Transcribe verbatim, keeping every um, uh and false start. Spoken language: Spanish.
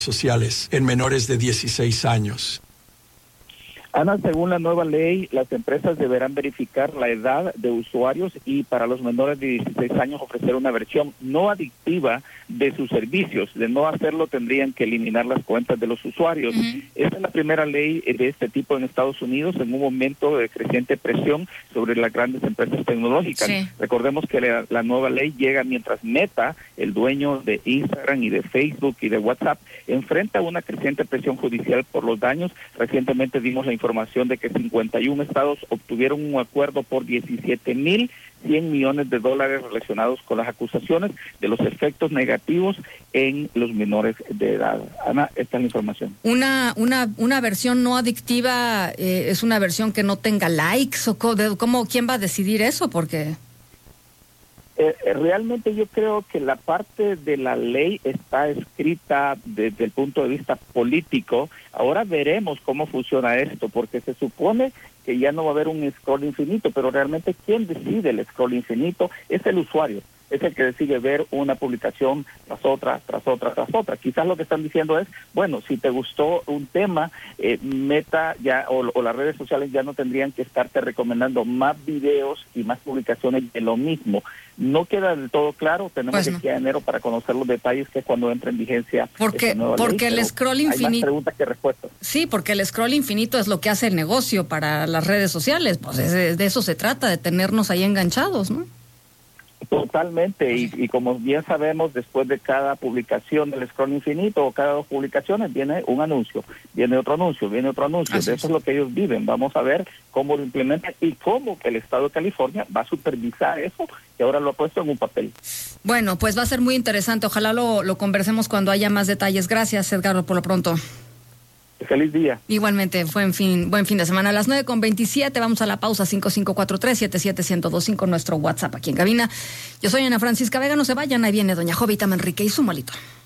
sociales en menores de dieciséis años. Ana, según la nueva ley, las empresas deberán verificar la edad de usuarios y para los menores de dieciséis años ofrecer una versión no adictiva de sus servicios. De no hacerlo, tendrían que eliminar las cuentas de los usuarios. Uh-huh. Esta es la primera ley de este tipo en Estados Unidos en un momento de creciente presión sobre las grandes empresas tecnológicas. Sí. Recordemos que la, la nueva ley llega mientras Meta, el dueño de Instagram y de Facebook y de WhatsApp, enfrenta una creciente presión judicial por los daños. Recientemente dimos la información de que cincuenta y uno estados obtuvieron un acuerdo por diecisiete mil cien millones de dólares relacionados con las acusaciones de los efectos negativos en los menores de edad. Ana, esta es la información. Una una una versión no adictiva eh, es una versión que no tenga likes o cómo, quién va a decidir eso, porque Eh, realmente yo creo que la parte de la ley está escrita desde el punto de vista político. Ahora veremos cómo funciona esto, porque se supone que ya no va a haber un scroll infinito, pero realmente quien decide el scroll infinito es el usuario. Es el que decide ver una publicación tras otra, tras otra, tras otra. Quizás lo que están diciendo es, bueno, si te gustó un tema, eh, Meta ya o, o las redes sociales ya no tendrían que estarte recomendando más videos y más publicaciones de lo mismo. No queda del todo claro, tenemos pues no. que ir a enero para conocer los detalles, que es cuando entra en vigencia porque, esta nueva porque ley, el scroll infinito. Hay más preguntas que respuestas. Sí, porque el scroll infinito es lo que hace el negocio para las redes sociales. Pues de, de eso se trata, de tenernos ahí enganchados, ¿no? Totalmente, y, y como bien sabemos, después de cada publicación del scroll infinito o cada dos publicaciones viene un anuncio, viene otro anuncio, viene otro anuncio. Así de eso es. es lo que ellos viven. Vamos a ver cómo lo implementan y cómo el Estado de California va a supervisar eso, que ahora lo ha puesto en un papel. Bueno, pues va a ser muy interesante. Ojalá lo, lo conversemos cuando haya más detalles. Gracias, Edgardo, por lo pronto. Feliz día. Igualmente, buen fin, buen fin de semana. A las nueve con veintisiete, vamos a la pausa. Cinco cinco cuatro tres, siete siete uno cero dos cinco, nuestro WhatsApp aquí en cabina. Yo soy Ana Francisca Vega, no se vayan, ahí viene doña Jovita Manrique y su molito.